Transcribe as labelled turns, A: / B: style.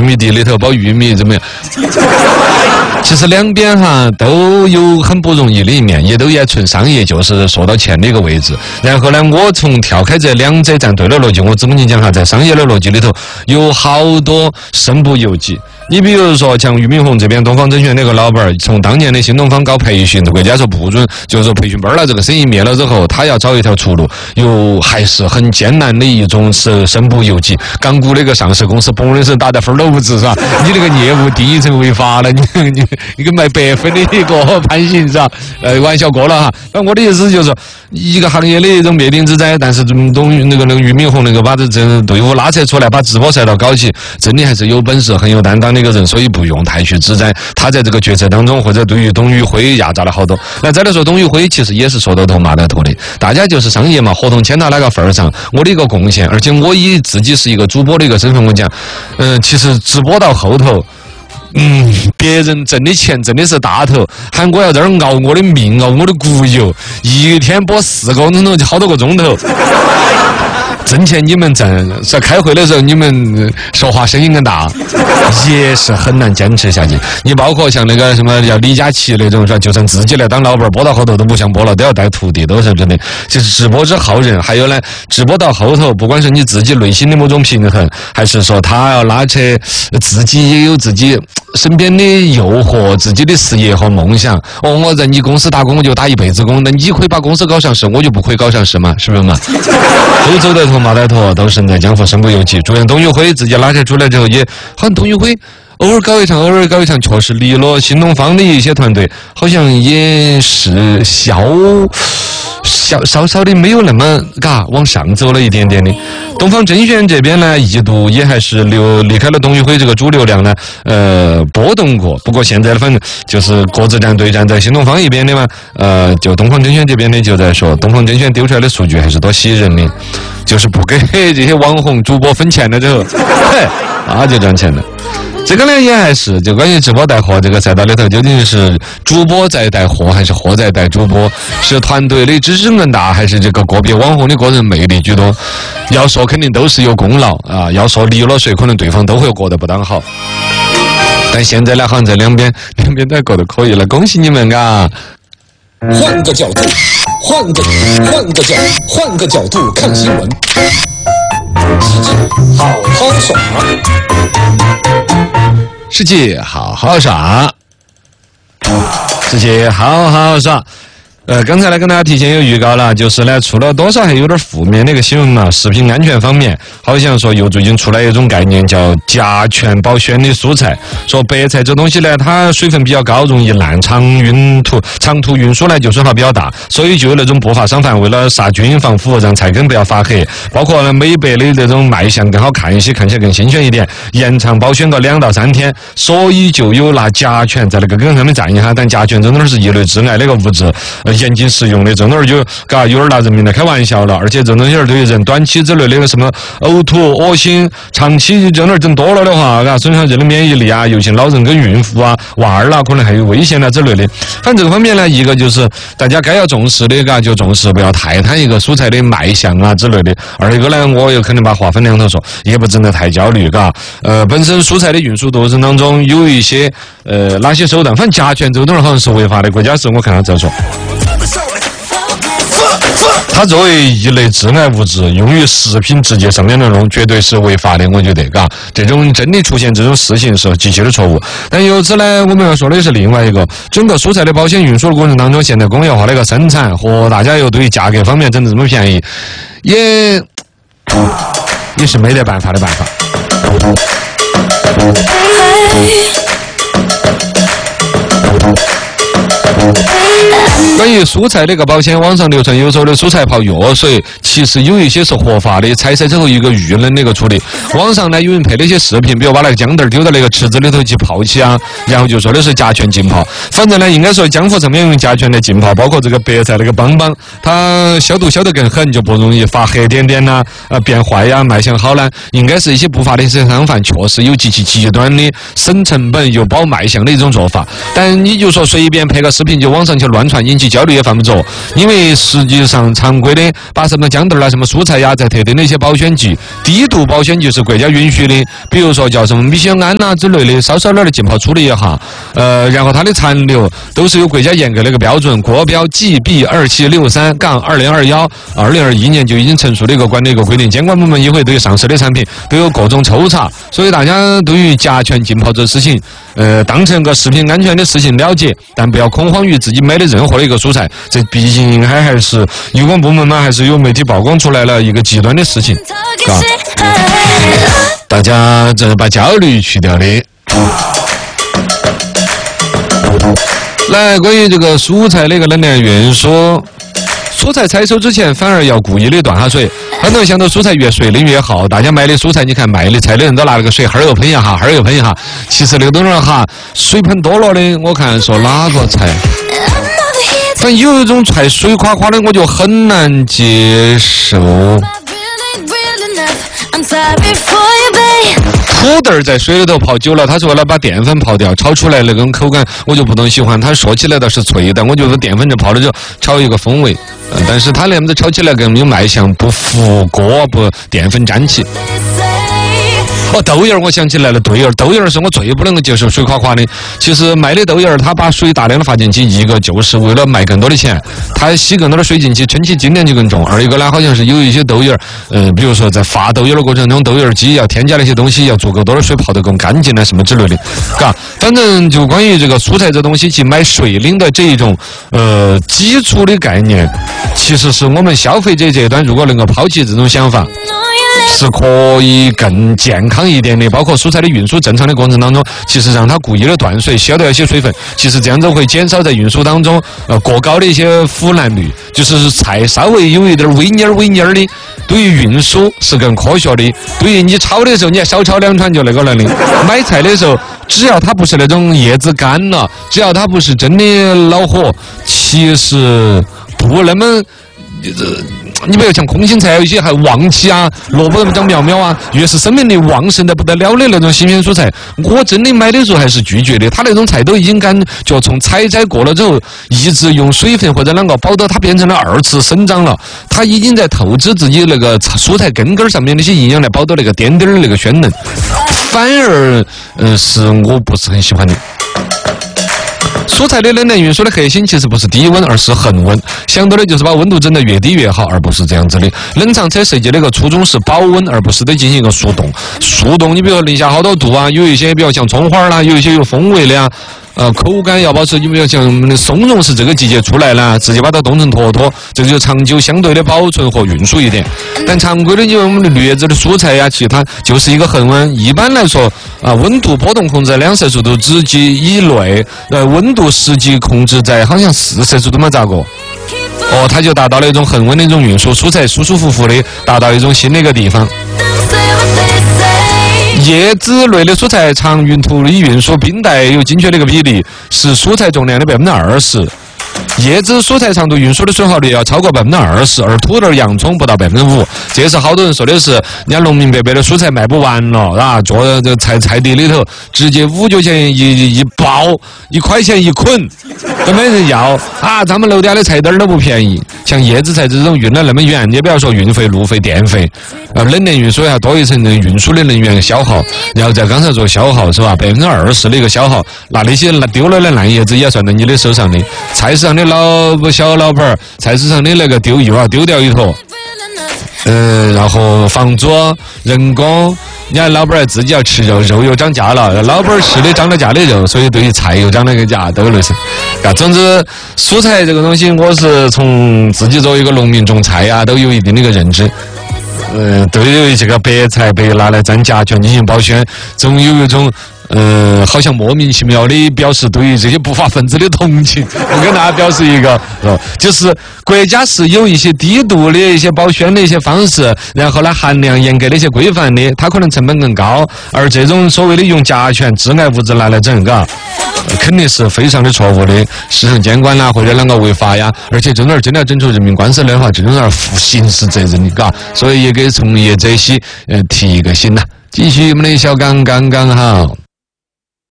A: 米地里头包玉米怎么样？其实两边哈都有很不容易的一面，也都也纯商业，就是说到钱的一个位置。然后呢，我从跳开这两者站队的逻辑，我只跟你讲哈，在商业的逻辑里头有好多身不由己。你比如说像俞敏洪这边东方甄选那个老板，从当年的新东方搞培训，国家说不准，就是说培训班了，这个生意灭了之后，他要找一条出路，又还是很艰难的一种身不由己。港股那个上市公司，嘣的是打在分都不值是吧？你那个业务第一层违法了，你跟卖白粉的一个判刑是吧？玩笑过了哈。那我的意思就是说，一个行业的一种灭顶之灾，但是那个俞敏洪把这队伍拉扯出来，把直播赛道搞起，真的还是有本事、很有担当的一个人，所以不用太去指摘他在这个决策当中，或者对于董宇辉压榨了好多。那再来说，董宇辉其实也是说到头骂到头的，大家就是商业嘛，合同签到那个份儿上，我的一个贡献，而且我以自己是一个主播的一个身份，我讲，其实直播到后头。别人挣的钱真的是大头，喊我要在这儿熬我的命，熬我的骨油，一天播4个钟头就好多个钟头。挣钱你们挣，在开会的时候你们说话声音更大，也是很难坚持下去。你包括像那个什么叫李佳琦那种，就算自己来当老板，播到后头都不想播了，都要带徒弟，都是真的。就是直播之耗人，还有呢，直播到后头，不管是你自己内心的某种平衡，还是说他要拉扯自己也有自己身边的诱惑，自己的事业和梦想。我在你公司打工，我就打一辈子工，那你可以把公司搞上市，我就不可以搞上市嘛，是不是嘛？都走得头马带头，都身在江湖身不由己。主演董宇辉自己拉扯出来之后，也好像董宇辉偶尔搞一场，确实离了新东方的一些团队，好像也是稍稍的没有那么往上走了一点点的。东方甄选这边呢，一度也还是离开了董宇辉这个主流量呢，波动过。不过现在反正就是各自站队站在新东方一边的嘛，就东方甄选这边呢就在说，东方甄选丢出来的数据还是多吸引人的，就是不给这些网红主播分钱了之后，就赚钱了。这个呢也还是就关于直播带货这个赛道里头，究竟是主播在带货还是货在带主播，是团队的支持更大还是这个个别网红的个人魅力居多？要说肯定都是有功劳啊，要说离了谁可能对方都会过得不当好。但现在呢好像在两边都过得可以了，恭喜你们啊！
B: 换个角度，换个角度看新闻，好好耍。
A: 世界好好耍，世界好好耍。刚才呢跟大家提前有预告了，就是呢出了多少还有点负面的一个新闻嘛，食品安全方面好像说又最近出来一种概念叫甲醛保鲜的蔬菜，说白菜这东西呢它水分比较高，容易烂，长途运输呢就损耗比较大，所以就有那种不法商贩为了杀菌防腐，让菜根不要发黑，包括呢美白的那种卖相更好看一些，看起来更新鲜一点，延长保鲜个2到3天，所以就有拿甲醛在那个根上面蘸一下，但甲醛真的是一类致癌的一个物质，严禁食用的，这种就有点拿人民来开玩笑了。而且这种对于人短期之内的什么呕吐、恶心，长期这种整多了的话，损伤人的免疫力啊，尤其老人跟孕妇啊、娃儿啦，可能还有危险啊之类的。反正这个方面呢，一个就是大家该要重视的，就重视，不要太贪一个蔬菜的卖相啊之类的。二一个呢，我有可能把话分两头说，也不真的太焦虑，本身蔬菜的运输过程当中有一些哪些手段，反正甲醛这个东西好像是违法的，国家是我看到这说。它作为一类致癌物质用于食品直接上面内容，绝对是违法的，我觉得，这种真的出现这种事情是极其的错误。但由此呢，我们要说的是另外一个，整个蔬菜的保鲜运输的过程当中，现在工业化的一个生产和大家又对于价格方面整得这么便宜，也是没得办法的办法。关于蔬菜的一个保鲜，网上流传有说的蔬菜泡药水，其实有一些是合法的，采晒之后一个预冷的一个处理。网上呢有人拍了一些视频，比如把那个姜豆丢到那个池子里头去泡起啊，然后就说的是甲醛浸泡。反正呢应该说江湖上面用甲醛来浸泡，包括这个白菜那个帮帮，它消毒消得更狠，就不容易发黑点点呐，变坏呀，卖相好呢。应该是一些不法的商贩确实有极其极端的省成本又保卖相的一种做法。但你就说随便拍个视频就网上去乱传， 境局焦虑也犯不着，因为实际上常规的把什么姜豆啦、什么蔬菜呀，在特定的一些保鲜剂、低度保鲜剂是国家允许的，比如说叫什么米血胺呐之类的，稍稍点的浸泡处理一下，然后它的残留都是有国家严格的一个标准，国标 GB2763-2021，2021年就已经成熟的一个管理一个规定，监管部门也会对上市的产品都有各种抽查，所以大家对于甲醛浸泡这事情，当成个食品安全的事情了解，但不要恐慌于自己买的任何的一个蔬菜，这毕竟还是有关部门嘛，还是有媒体曝光出来了一个极端的事情，啊，大家这把焦虑去掉的。来，关于这个蔬菜的一个能量运输。蔬菜采收之前反而要故意的断下水，很多人想到蔬菜越水灵越好，大家买的蔬菜，你看卖的菜的人都拿那个水哈儿又喷一下，哈儿又喷一下，其实那个东西哈，水喷多了的，我看说哪个菜，反正有一种菜水垮垮的，我就很难接受。土豆在水里头泡久了，它是为了把淀粉泡掉，炒出来那种口感我就不能喜欢。它说起来倒是脆，但我觉得淀粉就泡了就炒一个风味，但是它那么子炒起来更有卖相，不糊锅，不淀粉粘起。豆芽儿我想起来了，豆芽儿是我最不能够接受水垮垮的。其实卖的豆芽儿，它把水大量的发进去，一个就是为了卖更多的钱，它吸更多的水进去，撑起精量就更重。二一个呢，好像是有一些豆芽儿，比如说在发豆芽儿的过程中，豆芽儿机要添加那些东西，要足够多的水泡得更干净啊什么之类的，嘎。反正就关于这个蔬菜这东西，去买水灵的这一种基础的概念，其实是我们消费者这端如果能够抛弃这种想法，是可以更健康一点的，包括蔬菜的运输正常的过程当中，其实让它故意的断水，消掉一些水分，其实这样子会减少在运输当中过高的一些腐烂率，就是菜稍微有一点微蔫儿的，对于运输是更科学的。对于你炒的时候，你还少炒2串就那个了的。买菜的时候，只要它不是那种叶子干了，只要它不是真的恼火，其实不那么。你不要像空心菜，有一些还旺气啊，萝卜那么长苗苗啊，越是生命力旺盛的不得了的那种新鲜蔬菜，我真的买的时候还是拒绝的。它那种菜都已经就从采摘过了之后，一直用水分或者啷个保到它变成了2次生长了，它已经在透支自己那个蔬菜根根上面那些营养来保到那个点点的那个鲜嫩，反而是我不是很喜欢的。蔬菜的能量运输的核心其实不是低温，而是恒温。想到的就是把温度整得越低越好，而不是这样子的。冷藏车设计的一个初衷是保温，而不是得进行一个速冻。速冻，你比如说零下好多度啊，有一些比如像葱花啦，有一些有风味的啊。口感要保持，你比如像松茸是这个季节出来了，直接把它冻成坨坨，这就长久相对的保存和运输一点。但常规的就我们的绿叶子的蔬菜呀，其他就是一个恒温。一般来说温度波动控制在2摄氏度之以内，温度实际控制在好像4摄氏度嘛，咋个？它就达到了一种恒温的一种运输，蔬菜舒舒服服的达到一种新的一个地方。叶子类的蔬菜长运途的运输，冰袋有精确的一个比例，是蔬菜重量的20%。叶子蔬菜长途运输的损耗率要超过20%，而土豆、洋葱不到5%。这是好多人说的是，人家农民伯伯的蔬菜卖不完了，坐这菜地里头，直接5角钱一包，1块钱一捆，都没人要啊！咱们楼底下的菜点儿都不便宜，像叶子菜这种运了那么远，你不要说运费、路费、电费，冷链运输还多一层运输的能源消耗，然后在刚才做消耗是吧？20%的一个消耗，那些丢了的烂叶子也算在你的手上的。菜市场的小老板，菜市场的那个又要丢掉一坨，然后房租、人工，你看老板自己要吃肉，肉又涨价了，老板吃的涨了价的肉，所以对于菜又涨了个价，都类似。总之，蔬菜这个东西，我是从自己作为一个农民种菜呀，都有一定的一个认知。对于这个白菜被拿来沾甲醛进行保鲜，总有一种好像莫名其妙的表示对于这些不法分子的同情。我跟大家表示一个，就是国家是有一些低度的一些保鲜的一些方式，然后呢含量严格的一些规范的，它可能成本更高，而这种所谓的用甲醛致癌物质拿来整，肯定是非常的错误的，市场监管啦或者啷个违法呀，而且真的要整出人民官司来的话，这种是负刑事责任的，所以也给从业者些提一个醒呐。继续我们的小刚刚好。